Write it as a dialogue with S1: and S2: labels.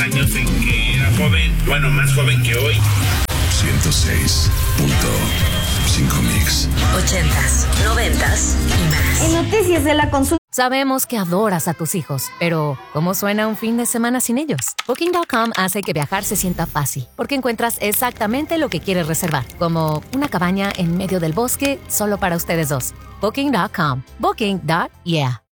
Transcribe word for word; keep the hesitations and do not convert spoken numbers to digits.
S1: años en que era joven, bueno, más joven que hoy.
S2: ciento seis punto cinco Mix.
S3: Ochentas, noventas y más.
S4: En Noticias de la Consulta.
S5: Sabemos que adoras a tus hijos, pero ¿cómo suena un fin de semana sin ellos? Booking punto com hace que viajar se sienta fácil, porque encuentras exactamente lo que quieres reservar, como una cabaña en medio del bosque solo para ustedes dos. Booking punto com. Booking. Yeah.